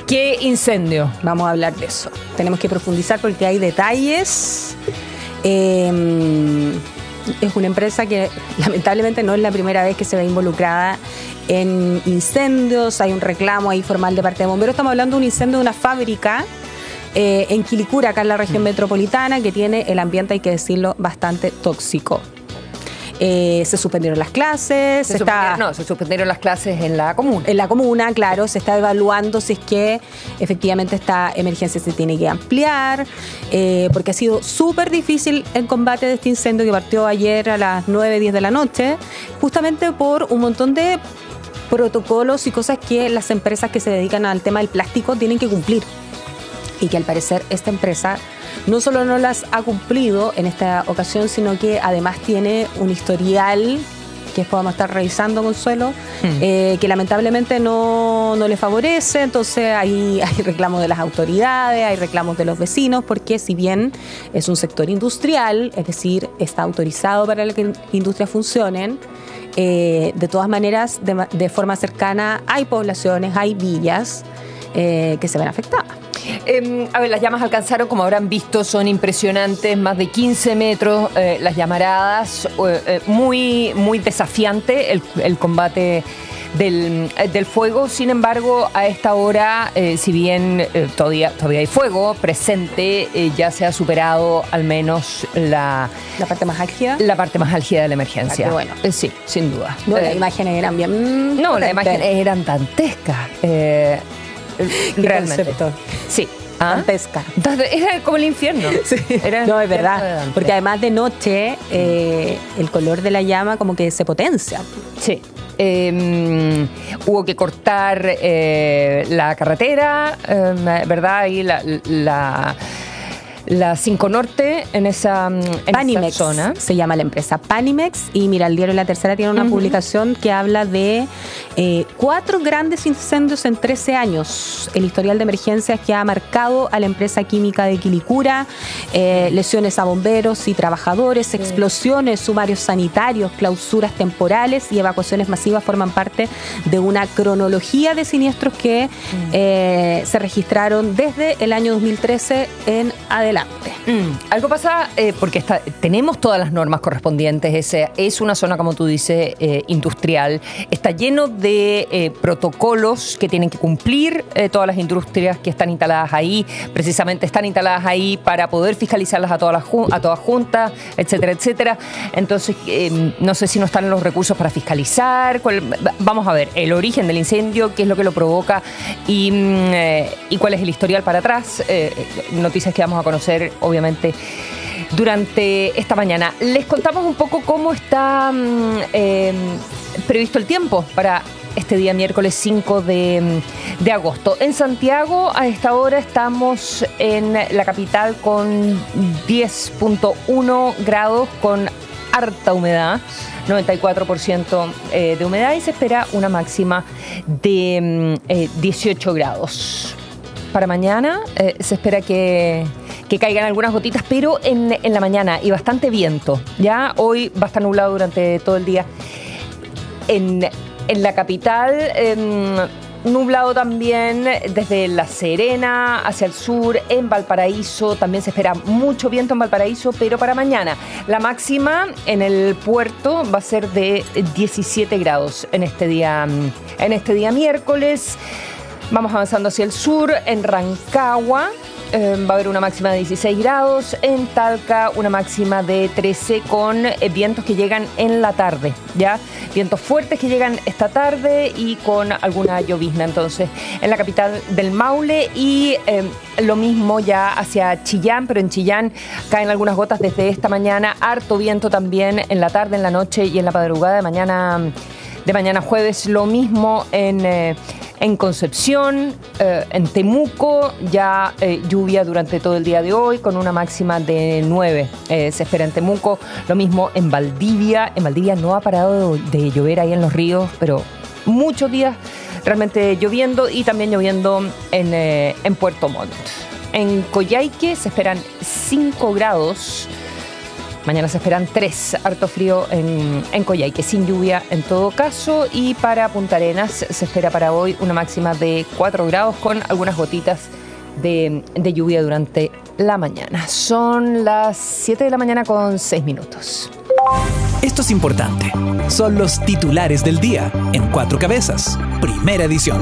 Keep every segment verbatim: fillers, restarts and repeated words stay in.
¿Qué incendio? Vamos a hablar de eso. Tenemos que profundizar porque hay detalles. Eh, es una empresa que lamentablemente no es la primera vez que se ve involucrada en incendios. Hay un reclamo ahí formal de parte de bomberos. Estamos hablando de un incendio de una fábrica eh, en Quilicura, acá en la región metropolitana, que tiene el ambiente, hay que decirlo, bastante tóxico. Eh, se suspendieron las clases. Se se está, no, se suspendieron las clases en la comuna. En la comuna, claro, se está evaluando si es que efectivamente esta emergencia se tiene que ampliar, eh, porque ha sido súper difícil el combate de este incendio que partió ayer a las nueve, diez de la noche, justamente por un montón de protocolos y cosas que las empresas que se dedican al tema del plástico tienen que cumplir. Y que al parecer esta empresa no solo no las ha cumplido en esta ocasión, sino que además tiene un historial que podamos estar revisando, Consuelo, mm. eh, que lamentablemente no, no le favorece. Entonces hay, hay reclamos de las autoridades, hay reclamos de los vecinos, porque si bien es un sector industrial, es decir, está autorizado para que las industrias funcionen, eh, de todas maneras, de, de forma cercana, hay poblaciones, hay villas eh, que se ven afectadas. Eh, a ver, las llamas alcanzaron, como habrán visto, son impresionantes, más de quince metros, eh, las llamaradas, eh, muy, muy desafiante el, el combate del, del fuego. Sin embargo, a esta hora, eh, si bien eh, todavía, todavía hay fuego presente, eh, ya se ha superado al menos la... ¿La parte más álgida? La parte más álgida de la emergencia. Ah, bueno. Eh, sí, sin duda. No, eh, las imágenes eran bien... No, potentes. las imágenes eran dantescas. Eh, Realmente. Concepto. Sí. ¿Ah? Dantesca. Era como el infierno. Sí. Era no, es verdad. Porque además de noche, eh, el color de la llama como que se potencia. Sí. Eh, hubo que cortar eh, la carretera, eh, ¿verdad? Ahí la... la La cinco Norte en esa, en Panimex, esa zona. Se llama la empresa Panimex, y mira, el diario La Tercera tiene una uh-huh. publicación que habla de eh, cuatro grandes incendios en trece años. El historial de emergencias que ha marcado a la empresa química de Quilicura, eh, lesiones a bomberos y trabajadores, sí. explosiones, sumarios sanitarios, clausuras temporales y evacuaciones masivas forman parte de una cronología de siniestros que uh-huh. eh, se registraron desde el año dos mil trece en adelante. Mm, algo pasa eh, porque está, tenemos todas las normas correspondientes. Ese, es una zona, como tú dices, eh, industrial. Está lleno de eh, protocolos que tienen que cumplir eh, todas las industrias que están instaladas ahí. Precisamente están instaladas ahí para poder fiscalizarlas a todas las a todas juntas, etcétera, etcétera. Entonces, eh, no sé si no están los recursos para fiscalizar. Cuál, vamos a ver el origen del incendio, qué es lo que lo provoca y, eh, y cuál es el historial para atrás. Eh, noticias que vamos a conocer obviamente durante esta mañana. Les contamos un poco cómo está eh, previsto el tiempo para este día miércoles cinco de agosto. En Santiago a esta hora estamos en la capital con diez punto uno grados, con harta humedad, noventa y cuatro por ciento de humedad, y se espera una máxima de eh, dieciocho grados. Para mañana eh, se espera que, que caigan algunas gotitas, pero en, en la mañana, y bastante viento. Ya hoy va a estar nublado durante todo el día. En, en la capital, eh, nublado también desde La Serena hacia el sur. En Valparaíso también se espera mucho viento en Valparaíso, pero para mañana la máxima en el puerto va a ser de diecisiete grados en este día, en este día miércoles. Vamos avanzando hacia el sur. En Rancagua eh, va a haber una máxima de dieciséis grados. En Talca una máxima de trece, con eh, vientos que llegan en la tarde, ¿ya? Vientos fuertes que llegan esta tarde y con alguna llovizna. Entonces, en la capital del Maule, y eh, lo mismo ya hacia Chillán, pero en Chillán caen algunas gotas desde esta mañana. Harto viento también en la tarde, en la noche y en la madrugada de mañana, de mañana jueves. Lo mismo en... Eh, En Concepción, eh, en Temuco, ya eh, lluvia durante todo el día de hoy, con una máxima de nueve. Eh, se espera en Temuco. Lo mismo en Valdivia. En Valdivia no ha parado de, de llover ahí en los ríos, pero muchos días realmente lloviendo, y también lloviendo en, eh, en Puerto Montt. En Coyhaique se esperan cinco grados. Mañana se esperan tres, harto frío en, en Coyhaique, sin lluvia en todo caso. Y para Punta Arenas se espera para hoy una máxima de cuatro grados con algunas gotitas de, de lluvia durante la mañana. Son las siete de la mañana con seis minutos. Esto es importante. Son los titulares del día en Cuatro Cabezas, primera edición.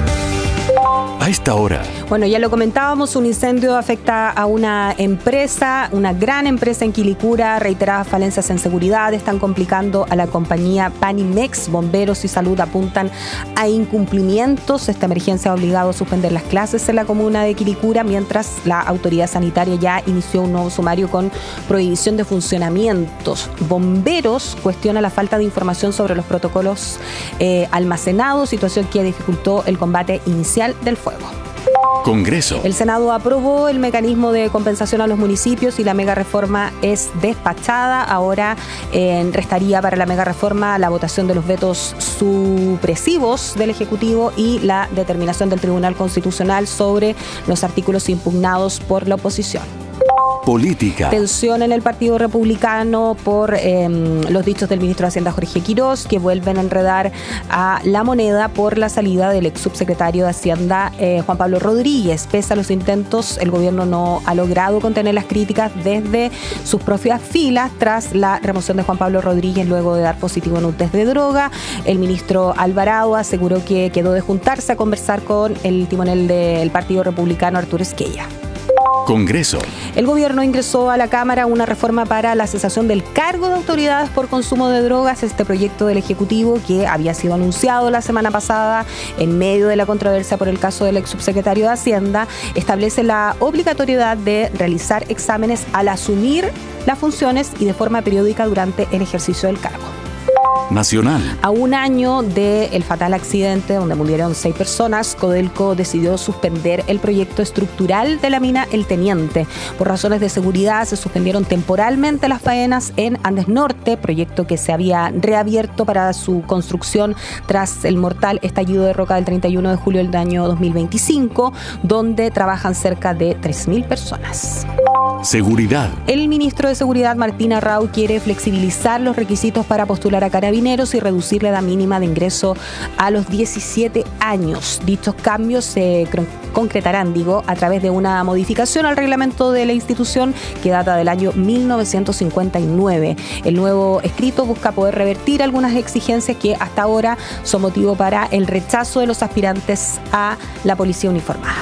A esta hora. Bueno, ya lo comentábamos, un incendio afecta a una empresa, una gran empresa en Quilicura. Reiteradas falencias en seguridad están complicando a la compañía Panimex. Bomberos y salud apuntan a incumplimientos. Esta emergencia ha obligado a suspender las clases en la comuna de Quilicura, mientras la autoridad sanitaria ya inició un nuevo sumario con prohibición de funcionamientos. Bomberos cuestiona la falta de información sobre los protocolos eh, almacenados, situación que dificultó el combate inicial del fuego. Congreso. El Senado aprobó el mecanismo de compensación a los municipios y la mega reforma es despachada. Ahora eh, restaría para la mega reforma la votación de los vetos supresivos del Ejecutivo y la determinación del Tribunal Constitucional sobre los artículos impugnados por la oposición. Política. Tensión en el Partido Republicano por eh, los dichos del ministro de Hacienda Jorge Quirós, que vuelven a enredar a la moneda por la salida del ex subsecretario de Hacienda eh, Juan Pablo Rodríguez. Pese a los intentos, el gobierno no ha logrado contener las críticas desde sus propias filas tras la remoción de Juan Pablo Rodríguez luego de dar positivo en un test de droga. El ministro Alvarado aseguró que quedó de juntarse a conversar con el timonel del Partido Republicano, Arturo Esquella. Congreso. El gobierno ingresó a la Cámara una reforma para la cesación del cargo de autoridades por consumo de drogas. Este proyecto del Ejecutivo, que había sido anunciado la semana pasada en medio de la controversia por el caso del ex subsecretario de Hacienda, establece la obligatoriedad de realizar exámenes al asumir las funciones y de forma periódica durante el ejercicio del cargo. Nacional. A un año del fatal accidente donde murieron seis personas, Codelco decidió suspender el proyecto estructural de la mina El Teniente. Por razones de seguridad se suspendieron temporalmente las faenas en Andes Norte, proyecto que se había reabierto para su construcción tras el mortal estallido de roca del treinta y uno de julio del año dos mil veinticinco, donde trabajan cerca de tres mil personas. Seguridad. El ministro de Seguridad, Martín Arrau, quiere flexibilizar los requisitos para postular a carabineros y reducir la edad mínima de ingreso a los diecisiete años. Dichos cambios se concretarán, digo, a través de una modificación al reglamento de la institución que data del año mil novecientos cincuenta y nueve. El nuevo escrito busca poder revertir algunas exigencias que hasta ahora son motivo para el rechazo de los aspirantes a la policía uniformada.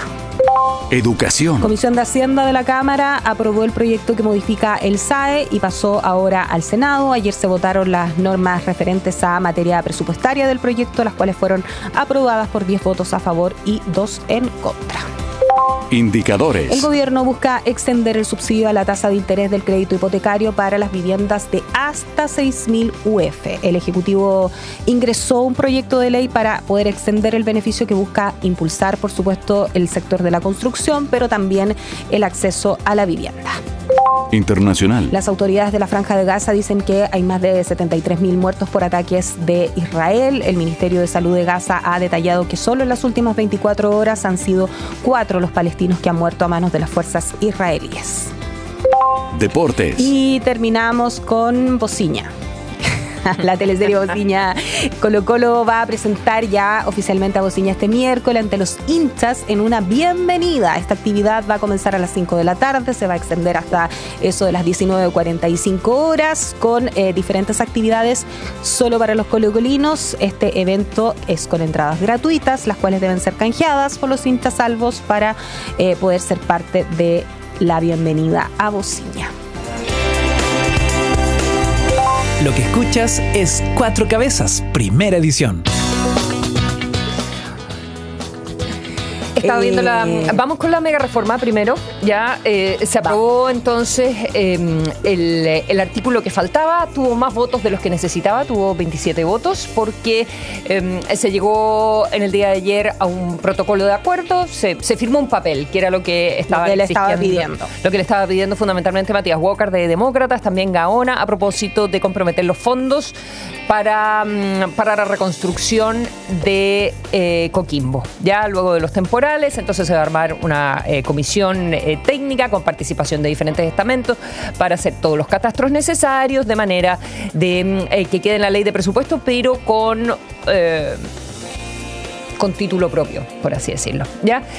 Educación. Comisión de Hacienda de la Cámara aprobó el proyecto que modifica el S A E y pasó ahora al Senado. Ayer se votaron las normas referentes a materia presupuestaria del proyecto, las cuales fueron aprobadas por diez votos a favor y dos en contra. Indicadores. El gobierno busca extender el subsidio a la tasa de interés del crédito hipotecario para las viviendas de hasta seis mil U F. El Ejecutivo ingresó un proyecto de ley para poder extender el beneficio que busca impulsar, por supuesto, el sector de la construcción, pero también el acceso a la vivienda. Internacional. Las autoridades de la Franja de Gaza dicen que hay más de setenta y tres mil muertos por ataques de Israel. El Ministerio de Salud de Gaza ha detallado que solo en las últimas veinticuatro horas han sido cuatro los palestinos que han muerto a manos de las fuerzas israelíes. Deportes. Y terminamos con Bociña. La teleserie Bociña. Colo Colo va a presentar ya oficialmente a Bociña este miércoles ante los hinchas en una bienvenida. Esta actividad va a comenzar a las cinco de la tarde, se va a extender hasta eso de las diecinueve cuarenta y cinco horas con eh, diferentes actividades solo para los colocolinos. Este evento es con entradas gratuitas, las cuales deben ser canjeadas por los hinchas salvos para eh, poder ser parte de la bienvenida a Bociña. Lo que escuchas es Cuatro Cabezas, primera edición. Estaba Eh, viendo la... Vamos con la mega reforma primero. Ya eh, se aprobó entonces eh, el, el artículo que faltaba. Tuvo más votos de los que necesitaba. Tuvo veintisiete votos porque eh, se llegó en el día de ayer a un protocolo de acuerdo. Se, se firmó un papel, que era lo que estaba, Lo que le estaba pidiendo. Lo que le estaba pidiendo fundamentalmente Matías Walker de Demócratas, también Gaona, a propósito de comprometer los fondos para, para la reconstrucción de eh, Coquimbo. Ya luego de los temporales, centrales, entonces se va a armar una eh, comisión eh, técnica con participación de diferentes estamentos para hacer todos los catastros necesarios de manera de eh, que quede en la ley de presupuesto, pero con... Eh, con título propio, por así decirlo, ¿ya?